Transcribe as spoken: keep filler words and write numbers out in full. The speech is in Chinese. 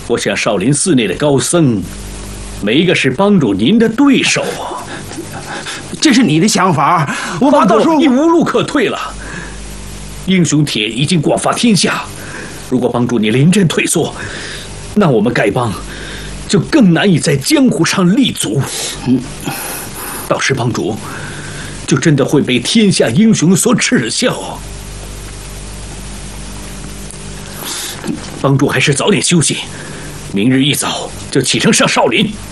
我想少林寺内的高僧，没一个是帮助您的对手啊。 这是你的想法，我怕到时候你无路可退了。英雄帖已经广发天下，如果帮助你临阵退缩，那我们丐帮就更难以在江湖上立足。嗯，到时帮主就真的会被天下英雄所耻笑。帮主还是早点休息，明日一早就启程上少林。